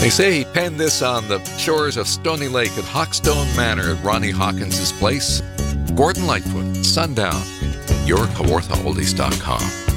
They say he penned this on the shores of Stony Lake at Hawkstone Manor at Ronnie Hawkins' place. Gordon Lightfoot, Sundown, your KawarthaOldies.com.